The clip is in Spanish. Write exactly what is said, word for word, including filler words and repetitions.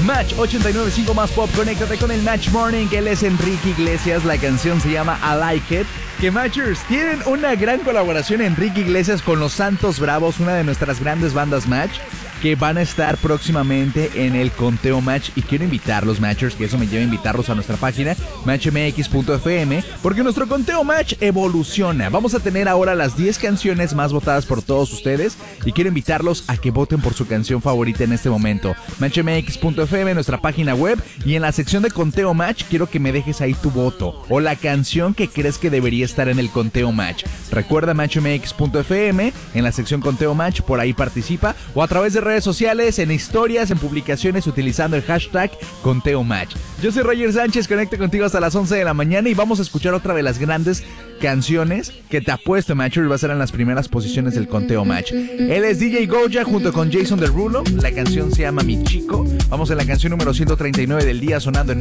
Match ochenta y nueve punto cinco más pop, conéctate con el Match Morning. Él es Enrique Iglesias, la canción se llama I Like It. Que Matchers tienen una gran colaboración Enrique Iglesias con los Santos Bravos, una de nuestras grandes bandas Match, que van a estar próximamente en el Conteo Match. Y quiero invitarlos, Matchers, que eso me lleva a invitarlos a nuestra página match m x punto f m, porque nuestro Conteo Match evoluciona. Vamos a tener ahora las diez canciones más votadas por todos ustedes, y quiero invitarlos a que voten por su canción favorita en este momento. match m x punto f m, nuestra página web, y en la sección de Conteo Match quiero que me dejes ahí tu voto o la canción que crees que debería estar en el Conteo Match. Recuerda match m x punto f m, en la sección Conteo Match, por ahí participa, o a través de redes sociales, en historias, en publicaciones, utilizando el hashtag Conteo Match. Yo soy Roger Sánchez, conecto contigo hasta las once de la mañana y vamos a escuchar otra de las grandes canciones que te apuesto, Matcher, va a ser en las primeras posiciones del Conteo Match. Él es D J Goya junto con Jason Derulo, la canción se llama Mi Chico. Vamos a la canción número ciento treinta y nueve del día, sonando en